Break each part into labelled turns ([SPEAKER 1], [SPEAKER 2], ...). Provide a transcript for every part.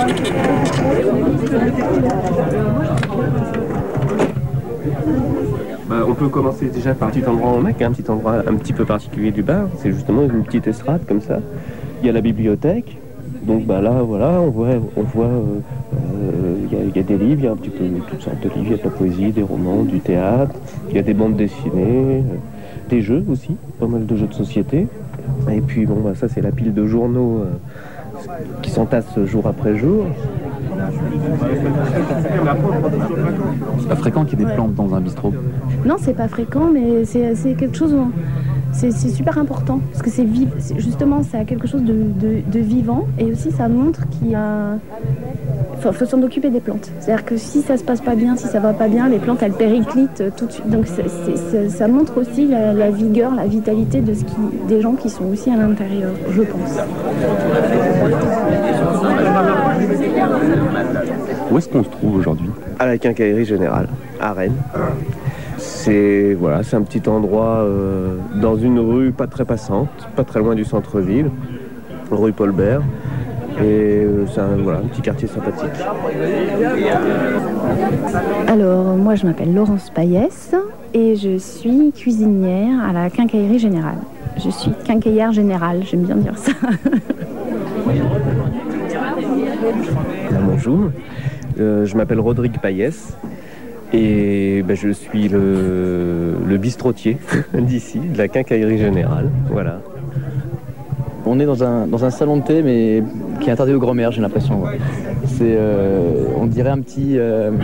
[SPEAKER 1] On peut commencer déjà par un petit endroit en mec, un petit endroit un petit peu particulier du bar. C'est justement une petite estrade comme ça. Il y a la bibliothèque. Donc là, voilà, on voit, il y a des livres, il y a un petit peu toutes sortes de livres, il y a de la poésie, des romans, du théâtre, il y a des bandes dessinées, des jeux aussi, pas mal de jeux de société. Et puis ça c'est la pile de journaux qui s'entassent jour après jour.
[SPEAKER 2] C'est pas fréquent qu'il y ait des plantes dans un bistrot?
[SPEAKER 3] Non, c'est pas fréquent, mais c'est quelque chose... C'est super important, parce que justement, ça a quelque chose de vivant, et aussi ça montre qu'il y a... faut s'en occuper des plantes. C'est-à-dire que si ça se passe pas bien, si ça va pas bien, les plantes, elles périclitent tout de suite. Donc ça montre aussi la vigueur, la vitalité des gens qui sont aussi à l'intérieur, je pense.
[SPEAKER 2] Où est-ce qu'on se trouve aujourd'hui?
[SPEAKER 1] À la Quincaillerie Générale, à Rennes. C'est un petit endroit dans une rue pas très passante, pas très loin du centre-ville, rue Paul Bert. Et c'est un petit quartier sympathique.
[SPEAKER 3] Alors, moi je m'appelle Laurence Payès et je suis cuisinière à la Quincaillerie Générale. Je suis quincaillère générale, j'aime bien dire ça.
[SPEAKER 1] Bonjour, je m'appelle Rodrigue Payès. Et je suis le bistrotier d'ici, de la Quincaillerie Générale. Voilà.
[SPEAKER 4] On est dans un salon de thé, mais qui est interdit aux grand-mères, j'ai l'impression. C'est, on dirait un petit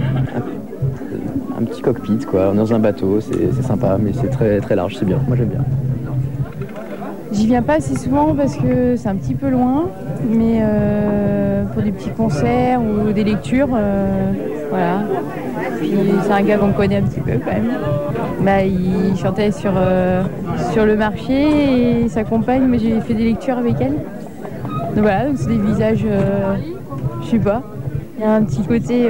[SPEAKER 4] cockpit, quoi. On est dans un bateau, c'est sympa, mais c'est très, très large, c'est bien. Moi, j'aime bien.
[SPEAKER 5] J'y viens pas assez souvent parce que c'est un petit peu loin, mais pour des petits concerts ou des lectures, voilà. Puis c'est un gars qu'on connaît un petit peu quand même. Il chantait sur le marché et sa compagne, mais j'ai fait des lectures avec elle. Donc voilà, donc c'est des visages, je sais pas. Il y a un petit côté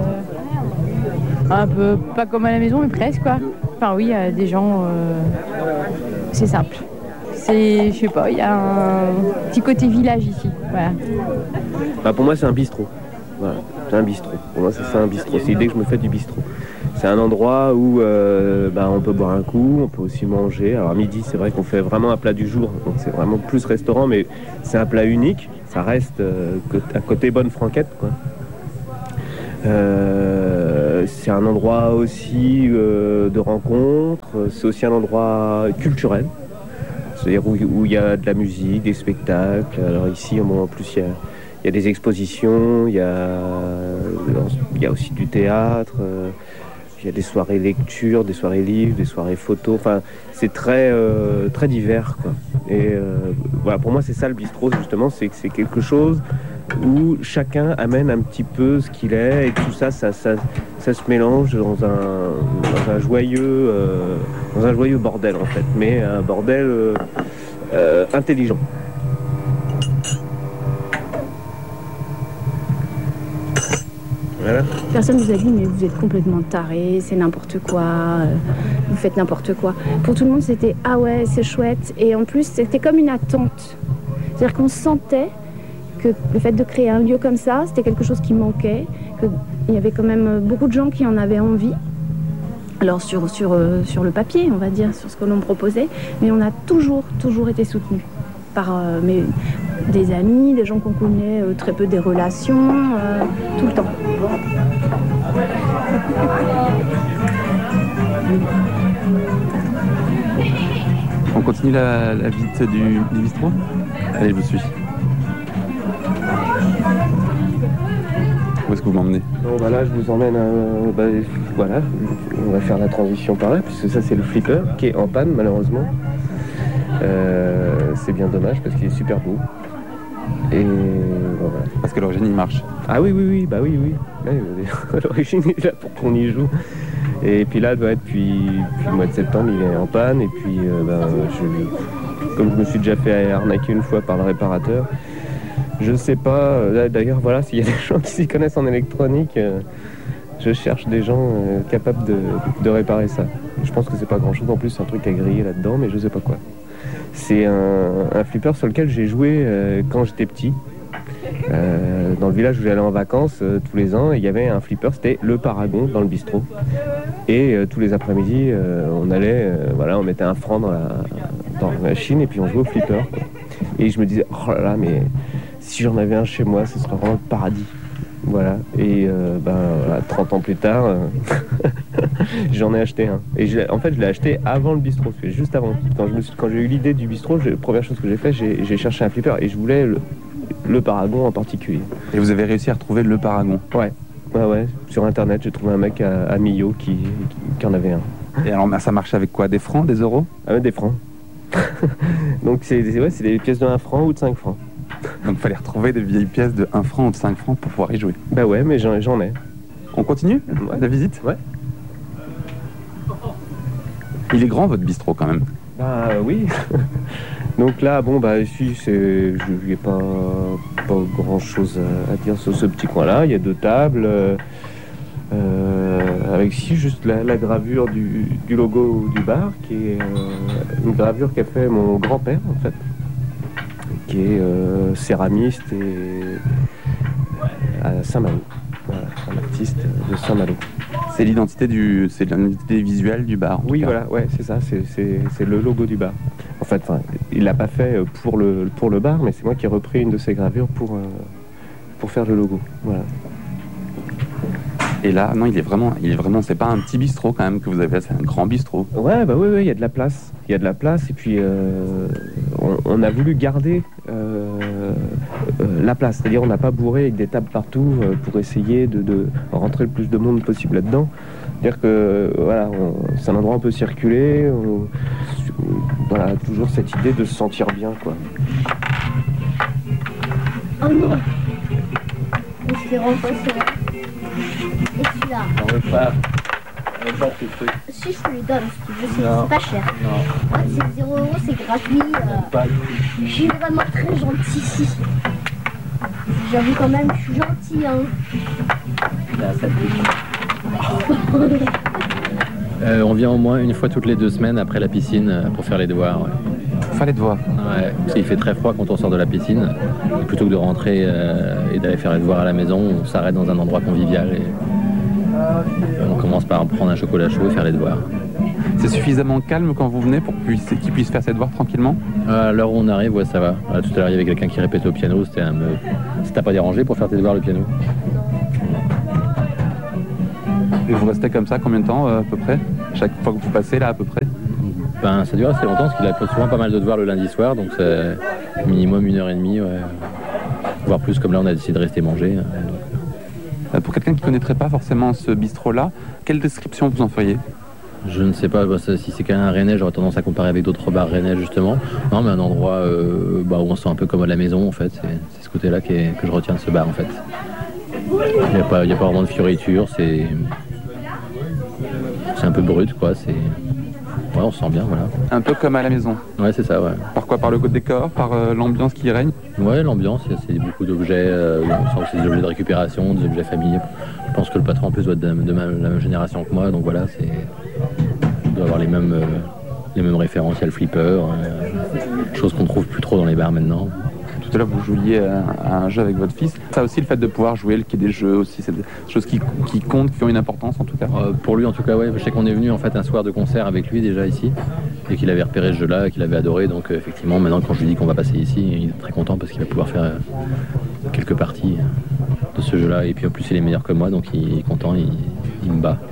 [SPEAKER 5] un peu pas comme à la maison, mais presque quoi. Enfin oui, il y a des gens, c'est simple. Je sais pas, il y a un petit côté village ici. Voilà.
[SPEAKER 1] Pour moi, c'est un bistrot. Voilà, c'est un bistrot. Pour moi, c'est ça un bistrot. C'est l'idée que je me fais du bistrot. C'est un endroit où on peut boire un coup, on peut aussi manger. Alors à midi, c'est vrai qu'on fait vraiment un plat du jour, donc c'est vraiment plus restaurant, mais c'est un plat unique. Ça reste à côté bonne franquette, quoi. C'est un endroit aussi de rencontre. C'est aussi un endroit culturel. C'est-à-dire où il y a de la musique, des spectacles. Alors ici, en plus, il y a des expositions, il y a aussi du théâtre, il y a des soirées lecture, des soirées livres, des soirées photos. Enfin, c'est très, très divers, quoi. Et pour moi, c'est ça le bistrot, justement, c'est que c'est quelque chose où chacun amène un petit peu ce qu'il est, et tout ça se mélange dans un joyeux bordel, en fait, mais un bordel intelligent. Voilà.
[SPEAKER 3] Personne vous a dit mais vous êtes complètement taré, c'est n'importe quoi, vous faites n'importe quoi. Pour tout le monde c'était ah ouais c'est chouette, et en plus c'était comme une attente. C'est-à-dire qu'on sentait que le fait de créer un lieu comme ça, c'était quelque chose qui manquait, qu'il y avait quand même beaucoup de gens qui en avaient envie. Alors sur le papier, on va dire, sur ce que l'on proposait, mais on a toujours été soutenus par des amis, des gens qu'on connaît très peu, des relations, tout le temps.
[SPEAKER 2] On continue la visite du bistrot? Allez, je vous suis. Où est-ce que vous m'emmenez?
[SPEAKER 1] Là, je vous emmène voilà, on va faire la transition par là, puisque ça, c'est le flipper qui est en panne, malheureusement. C'est bien dommage, parce qu'il est super beau. Et voilà.
[SPEAKER 2] Parce qu'à l'origine, il marche.
[SPEAKER 1] Ah oui. Ouais, à l'origine, il est là pour qu'on y joue. Et puis là, depuis le mois de septembre, il est en panne. Et puis, comme je me suis déjà fait arnaquer une fois par le réparateur, je sais pas. D'ailleurs, voilà, s'il y a des gens qui s'y connaissent en électronique, je cherche des gens capables de réparer ça. Je pense que c'est pas grand-chose. En plus, c'est un truc à griller là-dedans, mais je sais pas quoi. C'est un flipper sur lequel j'ai joué quand j'étais petit. dans le village où j'allais en vacances tous les ans, il y avait un flipper, c'était le Paragon dans le bistrot. Et tous les après-midi, on allait, on mettait 1 franc dans la machine et puis on jouait au flipper, quoi. Et je me disais, oh là là, mais si j'en avais un chez moi, ce serait vraiment le paradis. Voilà. Et 30 ans plus tard, j'en ai acheté un. Et en fait, je l'ai acheté avant le bistrot, juste avant. Quand j'ai eu l'idée du bistrot, la première chose que j'ai fait, j'ai cherché un flipper et je voulais le Paragon en particulier.
[SPEAKER 2] Et vous avez réussi à retrouver le Paragon?
[SPEAKER 1] Ouais. Sur internet, j'ai trouvé un mec à Millau qui en avait un.
[SPEAKER 2] Et alors, ça marche avec quoi? Des francs, des euros?
[SPEAKER 1] Ah ouais, des francs. Donc c'est des pièces de 1 franc ou de 5 francs.
[SPEAKER 2] Donc il fallait retrouver des vieilles pièces de 1 franc ou de 5 francs pour pouvoir y jouer.
[SPEAKER 1] Bah ouais, mais j'en ai.
[SPEAKER 2] On continue la visite?
[SPEAKER 1] Ouais.
[SPEAKER 2] Il est grand votre bistrot quand même.
[SPEAKER 1] Bah oui. Donc là, ici, il n'y a pas grand chose à dire sur ce petit coin-là. Il y a 2 tables, avec ici juste la gravure du logo du bar, qui est une gravure qu'a fait mon grand-père, en fait, qui est céramiste et à Saint-Malo. Voilà, un artiste de Saint-Malo.
[SPEAKER 2] C'est l'identité visuelle du bar.
[SPEAKER 1] Oui, voilà, ouais, c'est ça, c'est le logo du bar. En fait, il l'a pas fait pour le bar, mais c'est moi qui ai repris une de ses gravures pour faire le logo. Voilà.
[SPEAKER 2] Et là, non, il est vraiment, c'est pas un petit bistrot quand même que vous avez, c'est un grand bistrot.
[SPEAKER 1] Ouais, bah oui, il y a de la place. Il y a de la place et puis on a voulu garder la place. C'est-à-dire on n'a pas bourré avec des tables partout pour essayer de rentrer le plus de monde possible là-dedans. C'est-à-dire que voilà, c'est un endroit où on peut circuler. Voilà, toujours cette idée de se sentir bien, quoi.
[SPEAKER 6] Oh non! Je l'ai renforcé. Et celui-là.
[SPEAKER 1] On veut pas ce truc.
[SPEAKER 6] Si je te le donne, si tu veux, c'est pas cher.
[SPEAKER 1] Non.
[SPEAKER 6] Ouais, c'est 0 €, c'est gratuit. Je suis vraiment très gentil ici. J'avoue quand même, je suis gentil, hein.
[SPEAKER 1] Là, ça
[SPEAKER 7] On vient au moins une fois toutes les 2 semaines après la piscine pour faire les devoirs. Ouais.
[SPEAKER 2] Fallait te voir.
[SPEAKER 7] Ouais, parce qu'il fait très froid quand on sort de la piscine. Et plutôt que de rentrer et d'aller faire les devoirs à la maison, on s'arrête dans un endroit convivial et on commence par prendre un chocolat chaud et faire les devoirs.
[SPEAKER 2] C'est suffisamment calme quand vous venez pour qu'il puisse faire ses devoirs tranquillement?
[SPEAKER 7] À l'heure où on arrive, ouais, ça va. Tout à l'heure, il y avait quelqu'un qui répétait au piano. Ça t'a pas dérangé pour faire tes devoirs le piano?
[SPEAKER 2] Et vous restez comme ça combien de temps à peu près? Chaque fois que vous passez là à peu près?
[SPEAKER 7] Ça dure assez longtemps parce qu'il a souvent pas mal de devoirs le lundi soir, donc c'est minimum 1h30, ouais. Voire plus, comme là on a décidé de rester manger.
[SPEAKER 2] Pour quelqu'un qui ne connaîtrait pas forcément ce bistrot-là, quelle description vous en feriez?
[SPEAKER 7] Je ne sais pas, si c'est qu'un rennais, j'aurais tendance à comparer avec d'autres bars rennais justement. Non, mais un endroit où on se sent un peu comme à la maison en fait. C'est ce côté-là que je retiens de ce bar en fait. Il n'y a pas vraiment de fioriture, c'est un peu brut quoi. Ouais, on se sent bien, voilà.
[SPEAKER 2] Un peu comme à la maison.
[SPEAKER 7] Ouais, c'est ça, ouais.
[SPEAKER 2] Par quoi? Par le décor? Par l'ambiance qui y règne?
[SPEAKER 7] Ouais, l'ambiance, c'est beaucoup d'objets, on sent que c'est des objets de récupération, des objets familiers. Je pense que le patron en plus doit être de la même génération que moi, donc voilà, il doit avoir les mêmes références, il y a le flipper, chose qu'on trouve plus trop dans les bars maintenant.
[SPEAKER 2] Tout à l'heure, vous jouiez à un jeu avec votre fils. Ça aussi, le fait de pouvoir jouer, qu'il y ait des jeux aussi, c'est des choses qui comptent, qui ont une importance en tout cas.
[SPEAKER 7] Pour lui, en tout cas, ouais. Je sais qu'on est venu en fait un soir de concert avec lui déjà ici et qu'il avait repéré ce jeu-là, qu'il avait adoré. Donc effectivement, maintenant, quand je lui dis qu'on va passer ici, il est très content parce qu'il va pouvoir faire quelques parties de ce jeu-là. Et puis en plus, il est meilleur que moi, donc il est content, il me bat.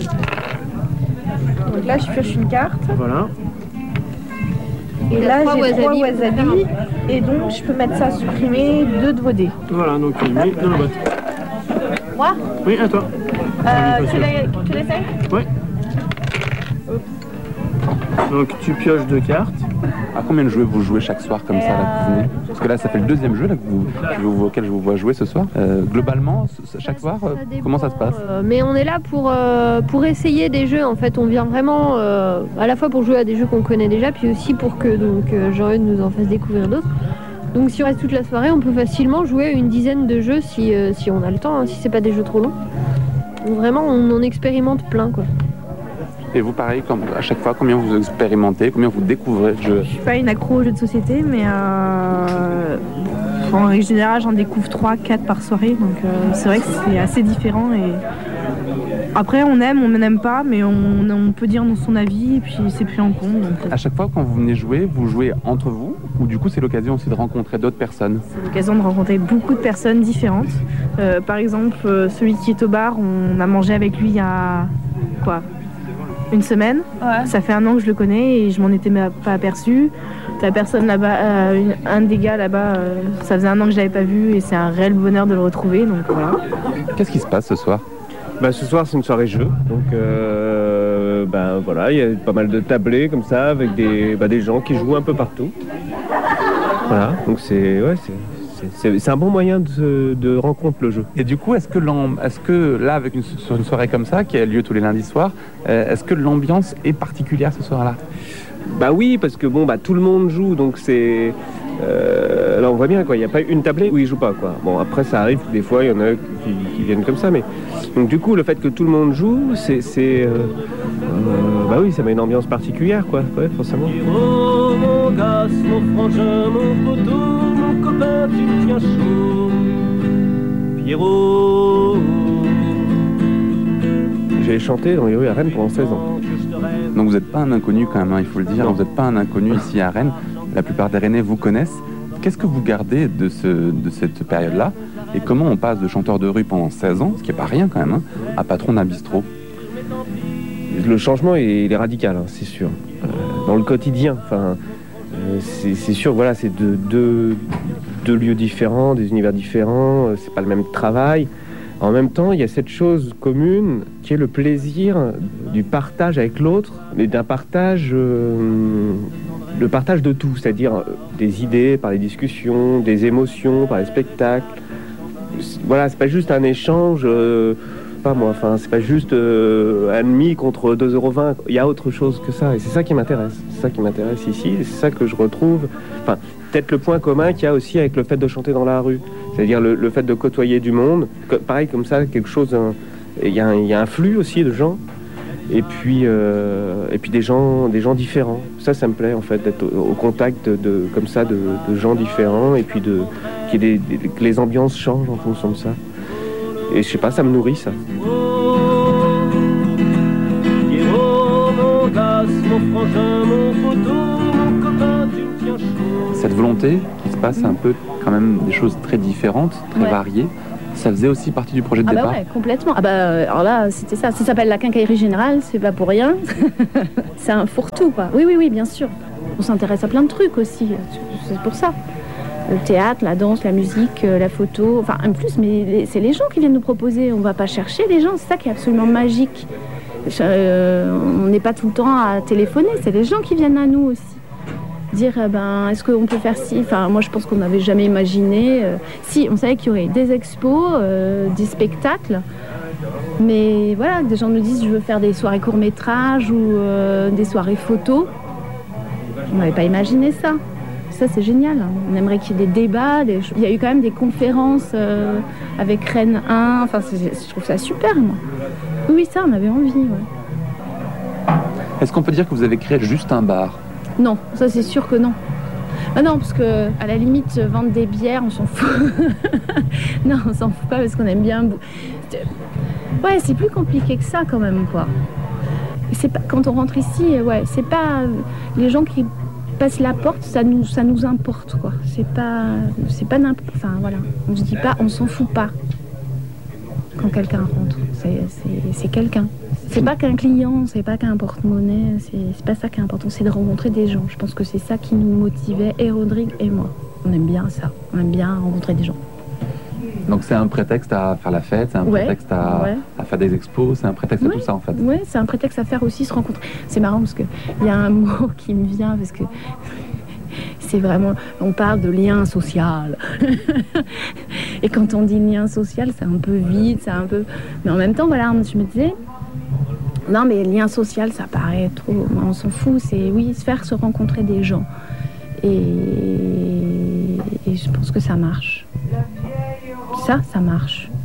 [SPEAKER 5] Donc là, je pioche une carte.
[SPEAKER 1] Voilà.
[SPEAKER 5] Et là, j'ai 3 wasabi. Et donc, je peux mettre ça à supprimer 2 de vos dés.
[SPEAKER 8] Voilà, donc il met dans la boîte.
[SPEAKER 5] Moi?
[SPEAKER 8] Oui, à toi.
[SPEAKER 5] Tu l'essayes?
[SPEAKER 8] Oui. Donc tu pioches 2 cartes.
[SPEAKER 2] À combien de jeux vous jouez chaque soir comme ça là, que vous venez? Parce que là, ça fait le 2e jeu là, auquel je vous vois jouer ce soir. Globalement, chaque soir, comment ça se passe?
[SPEAKER 9] Mais on est là pour essayer des jeux. En fait, on vient vraiment à la fois pour jouer à des jeux qu'on connaît déjà, puis aussi pour que Jean-Eudes nous en fasse découvrir d'autres. Donc si on reste toute la soirée, on peut facilement jouer une dizaine de jeux si on a le temps, hein, si c'est pas des jeux trop longs. Donc vraiment, on en expérimente plein, quoi.
[SPEAKER 2] Et vous, pareil, à chaque fois, combien vous expérimentez, combien vous découvrez de jeux?
[SPEAKER 5] Je suis pas une accro aux jeux de société, mais
[SPEAKER 10] En règle générale, j'en découvre 3-4 par soirée, donc c'est vrai que c'est assez différent. Et après, on aime, on n'aime pas, mais on peut dire son avis et puis c'est pris en compte. Donc...
[SPEAKER 2] À chaque fois quand vous venez jouer, vous jouez entre vous ou du coup c'est l'occasion aussi de rencontrer d'autres personnes?
[SPEAKER 10] C'est l'occasion de rencontrer beaucoup de personnes différentes. Par exemple, celui qui est au bar, on a mangé avec lui il y a une semaine. Ouais. Ça fait 1 an que je le connais et je m'en étais pas aperçue. La personne là-bas, un des gars là-bas, ça faisait 1 an que je l'avais pas vu et c'est un réel bonheur de le retrouver. Donc voilà.
[SPEAKER 2] Qu'est-ce qui se passe ce soir?
[SPEAKER 1] Ce soir c'est une soirée jeu, donc voilà, il y a pas mal de tablés comme ça avec des gens qui jouent un peu partout. Voilà, donc c'est un bon moyen de rencontre le jeu.
[SPEAKER 2] Et du coup, est-ce que là, sur une soirée comme ça, qui a lieu tous les lundis soirs, est-ce que l'ambiance est particulière ce soir-là?
[SPEAKER 1] Bah oui, parce que tout le monde joue, donc c'est... là on voit bien quoi, il n'y a pas une tablée où ils jouent pas quoi. Bon après ça arrive des fois, il y en a qui viennent comme ça, mais donc du coup le fait que tout le monde joue, bah oui, ça met une ambiance particulière quoi, ouais, forcément. Mon gars, mon frangin, mon poteau, mon copain, tu me tiens chaud. Pierrot. J'ai chanté dans les rues à Rennes pendant 16 ans.
[SPEAKER 2] Donc vous n'êtes pas un inconnu quand même, hein, il faut le dire, vous n'êtes pas un inconnu ici à Rennes. La plupart des Rennais vous connaissent. Qu'est-ce que vous gardez de cette période-là? Et comment on passe de chanteur de rue pendant 16 ans, ce qui n'est pas rien quand même, hein, à patron d'un bistrot?
[SPEAKER 1] Le changement il est radical, hein, c'est sûr. Dans le quotidien, c'est sûr, voilà, c'est deux lieux différents, des univers différents, c'est pas le même travail. En même temps, il y a cette chose commune qui est le plaisir du partage avec l'autre, mais d'un partage... le partage de tout, c'est-à-dire des idées par les discussions, des émotions par les spectacles. Voilà, c'est pas juste un échange, c'est pas juste un demi contre 2,20 €. Il y a autre chose que ça, et c'est ça qui m'intéresse. C'est ça qui m'intéresse ici, et c'est ça que je retrouve. Peut-être le point commun qu'il y a aussi avec le fait de chanter dans la rue, c'est-à-dire le fait de côtoyer du monde. Pareil comme ça, quelque chose. Il y a un flux aussi de gens. Et puis des gens différents. Ça me plaît en fait, d'être au contact comme ça de gens différents et puis que les ambiances changent en fonction de ça. Et je sais pas, ça me nourrit ça.
[SPEAKER 2] Cette volonté qui se passe un peu quand même des choses très différentes, très variées. Ça faisait aussi partie du projet de départ?
[SPEAKER 3] Ouais, complètement. Alors là, c'était ça. Ça s'appelle la quincaillerie générale, c'est pas pour rien. C'est un fourre-tout, quoi. Oui, bien sûr. On s'intéresse à plein de trucs aussi, c'est pour ça. Le théâtre, la danse, la musique, la photo, en plus, mais c'est les gens qui viennent nous proposer. On va pas chercher les gens, c'est ça qui est absolument magique. On n'est pas tout le temps à téléphoner, c'est les gens qui viennent à nous aussi. Dire est-ce qu'on peut faire ci, moi je pense qu'on n'avait jamais imaginé si on savait qu'il y aurait des expos, des spectacles, mais voilà, des gens nous disent je veux faire des soirées court-métrages ou des soirées photos. On n'avait pas imaginé ça c'est génial, on aimerait qu'il y ait des débats, il y a eu quand même des conférences avec Rennes 1, je trouve ça super moi. Oui, ça on avait envie, ouais.
[SPEAKER 2] Est-ce qu'on peut dire que vous avez créé juste un bar?
[SPEAKER 3] Non, ça c'est sûr que non. Non, parce que à la limite vendre des bières, on s'en fout. Non, on s'en fout pas parce qu'on aime bien. Ouais, c'est plus compliqué que ça quand même, quoi. C'est pas quand on rentre ici, c'est pas les gens qui passent la porte, ça nous importe, quoi. C'est pas n'importe. Voilà, on se dit pas, on s'en fout pas quand quelqu'un rentre. C'est quelqu'un. C'est pas qu'un client, c'est pas qu'un porte-monnaie, c'est pas ça qui est important, c'est de rencontrer des gens. Je pense que c'est ça qui nous motivait, et Rodrigue et moi. On aime bien ça, on aime bien rencontrer des gens.
[SPEAKER 2] Donc c'est un prétexte à faire la fête, c'est un prétexte à faire des expos, c'est un prétexte à tout ça en fait.
[SPEAKER 3] Oui, c'est un prétexte à faire aussi se rencontrer. C'est marrant parce qu'il y a un mot qui me vient, parce que c'est vraiment, on parle de lien social. Et quand on dit lien social, c'est un peu vide, c'est un peu... Mais en même temps, voilà, je me disais... Non, mais lien social, ça paraît trop... On s'en fout, c'est, se faire se rencontrer des gens. Et je pense que ça marche. Ça marche.